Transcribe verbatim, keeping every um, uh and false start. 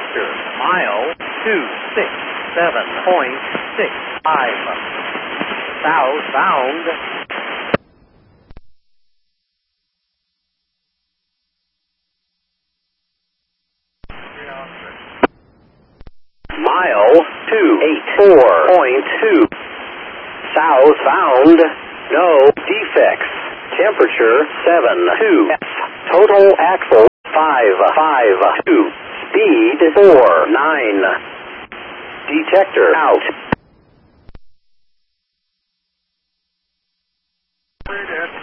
detector. Mile two six seven point six five. Southbound. Mile two eight four point two. Southbound. No defects. Temperature seven two. Total axle five five two. Speed four nine. Detector out.